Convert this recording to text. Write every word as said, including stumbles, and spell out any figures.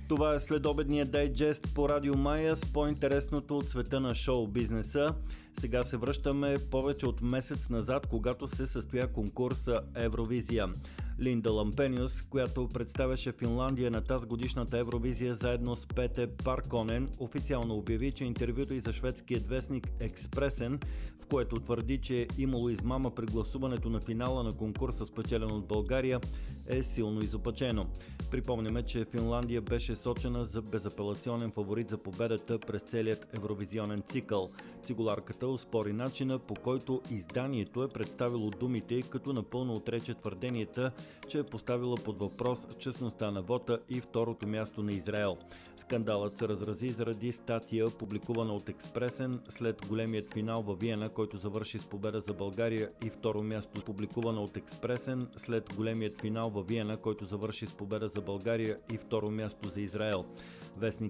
Това е следобедния дайджест по Радио Мая с по-интересното от света на шоу-бизнеса. Сега се връщаме повече от месец назад, когато се състоя конкурса Евровизия. Линда Лампениус, която представяше Финландия на тази годишната Евровизия заедно с Пете Парконен, официално обяви, че интервюто и за шведския вестник Експресен, в което твърди, че е имало измама при гласуването на финала на конкурса, спечелен от България, е силно изопачено. Припомняме, че Финландия беше сочена за безапелационен фаворит за победата през целият евровизионен цикъл. Цигуларката оспори начина, по който изданието е представило думите, като напълно отрече твърденията, че е поставила под въпрос честността на вота и второто място на Израел. Скандалът се разрази заради статия, публикувана от Експресен след големият финал във Виена, който завърши с победа за България, и второ място, публикувана от Експресен след големият финал във Виена, който завърши с победа за България и второ място за Израел. Вестник